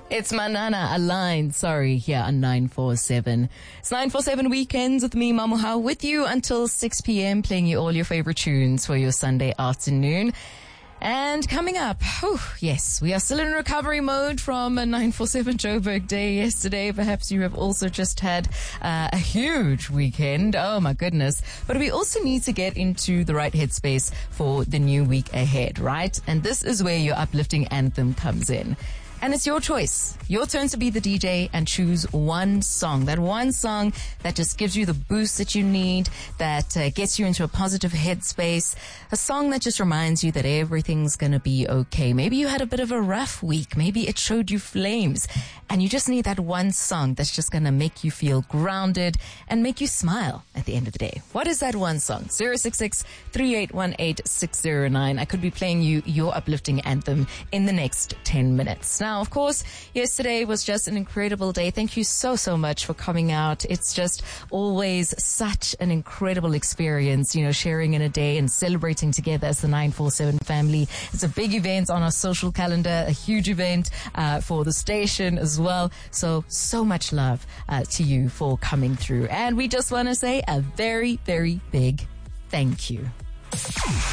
It's Manana Align, here on 947. It's 947 Weekends with me, Mamuha, with you until 6 p.m, playing you all your favorite tunes for your Sunday afternoon. And coming up, yes, we are still in recovery mode from a 947 Joburg Day yesterday. Perhaps you have also just had a huge weekend. Oh my goodness. But we also need to get into the right headspace for the new week ahead, right? And this is where your uplifting anthem comes in. And it's your choice. Your turn to be the DJ and choose one song. That one song that just gives you the boost that you need, that gets you into a positive headspace. A song that just reminds you that everything's gonna be okay. Maybe you had a bit of a rough week. Maybe it showed you flames. And you just need that one song that's just gonna make you feel grounded and make you smile at the end of the day. What is that one song? 066-3818-609. I could be playing you your uplifting anthem in the next 10 minutes. Now, of course, yesterday was just an incredible day. Thank you so much for coming out. It's just always such an incredible experience, sharing in a day and celebrating together as the 947 family. It's a big event on our social calendar, a huge event for the station as well. So much love to you for coming through. And we just want to say a very, very big thank you.